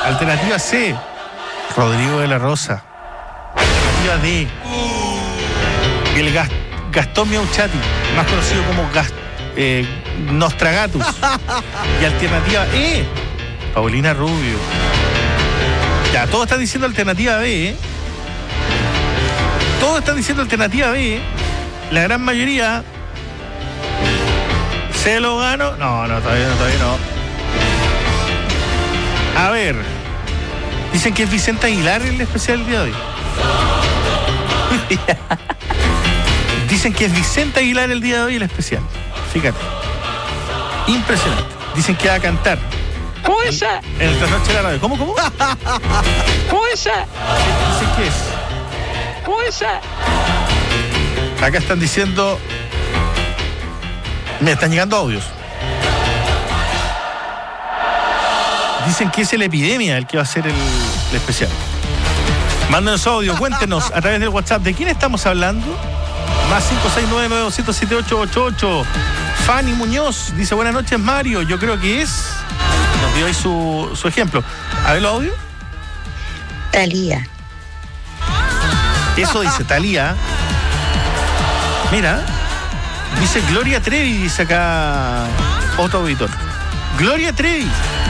Alternativa C, Rodrigo de la Rosa. Alternativa D, el Gastón Miauchati, más conocido como Nostragatus. Y alternativa E, Paulina Rubio. Ya, todos están diciendo alternativa B, ¿eh? Todos están diciendo alternativa B. La gran mayoría. ¿Se lo ganó? No, todavía no. A ver. Dicen que es Vicente Aguilar el especial del día de hoy. Dicen que es Vicente Aguilar el día de hoy el especial. Fíjate. Impresionante. Dicen que va a cantar. ¿Cómo esa? En el trasnoche de la radio. ¿Cómo? ¿Cómo esa? Dicen que es. ¿Cómo esa? Acá están diciendo. Me están llegando audios. Dicen que es el Epidemia el que va a ser el especial. Mándenos audio, cuéntenos a través del WhatsApp de quién estamos hablando. Más 569-900-7888. Fanny Muñoz dice: buenas noches, Mario. Yo creo que es. Nos dio ahí su ejemplo. A ver los audios. Talía. Eso dice Talía. Mira. Dice Gloria Trevi, dice acá otro auditor. Gloria Trevi.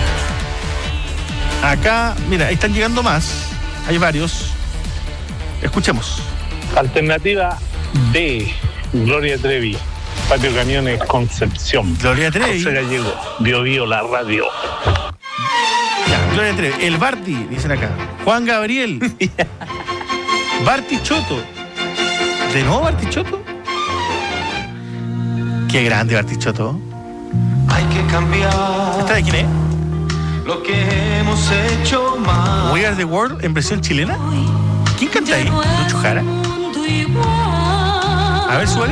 Acá, mira, están llegando más. Hay varios. Escuchemos. Alternativa D, Gloria Trevi. Patio Camiones, Concepción. Gloria Trevi. José Gallego, Bio la radio. Ya, Gloria Trevi. El Barty, dicen acá. Juan Gabriel. Barty Choto. ¿De nuevo Barty Choto? Qué grande Barty Choto. Hay que cambiar. ¿Esta de quién es? Lo que hemos hecho mal. We Are the World en versión chilena. ¿Quién canta ahí? ¿Lucho Jara? A ver, suele.